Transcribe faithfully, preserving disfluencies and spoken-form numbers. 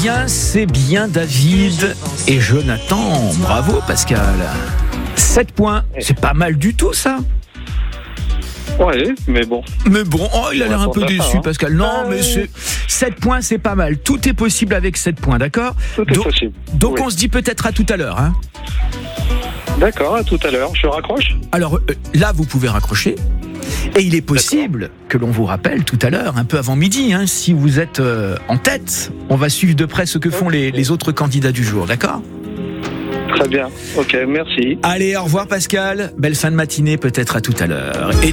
bien, c'est bien David et Jonathan. Bravo Pascal. sept points, c'est pas mal du tout ça. Ouais, mais bon. Mais bon, oh, il a l'air un peu déçu part, hein. Pascal. Non, mais c'est... sept points, c'est pas mal. Tout est possible avec sept points, d'accord ? Tout est donc, possible. Donc oui. on se dit peut-être à tout à l'heure. Hein. D'accord, à tout à l'heure. Je raccroche ? Alors euh, là, vous pouvez raccrocher. Et il est possible D'accord. que l'on vous rappelle tout à l'heure, un peu avant midi, hein, si vous êtes euh, en tête. On va suivre de près ce que font okay. les, les autres candidats du jour, d'accord ? Très bien. Ok, merci. Allez, au revoir Pascal. Belle fin de matinée, peut-être à tout à l'heure. Et